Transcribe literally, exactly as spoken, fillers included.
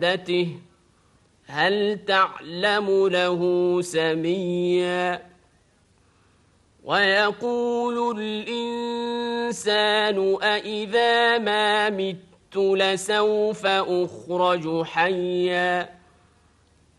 دته هل تعلم له سميا ويقول الإنسان أإذا ما مت لسوف أخرج حيا